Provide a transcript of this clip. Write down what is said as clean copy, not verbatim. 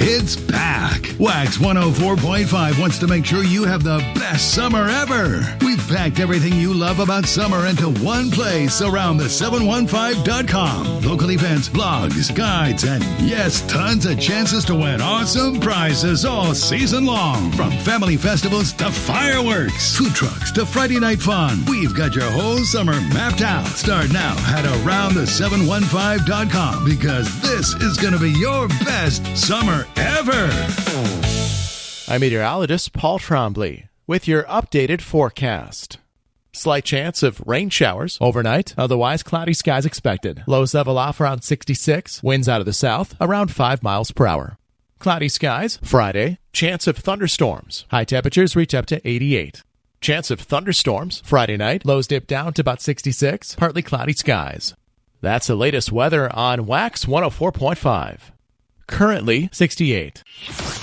It's back. Wax 104.5 wants to make sure you have the best summer ever. We've packed everything you love about summer into one place around the 715.com. Local events, blogs, guides, and yes, tons of chances to win awesome prizes all season long. From family festivals to fireworks, food trucks to Friday night fun, we've got your whole summer mapped out. Start now at aroundthe715.com because this is going to be your best summer ever. I'm meteorologist Paul Trombley with your updated forecast. Slight chance of rain showers overnight, otherwise cloudy skies expected. Lows level off around 66, winds out of the south around 5 miles per hour. Cloudy skies Friday, chance of thunderstorms. High temperatures reach up to 88. Chance of thunderstorms Friday night, lows dip down to about 66, partly cloudy skies. That's the latest weather on Wax 104.5. Currently 68.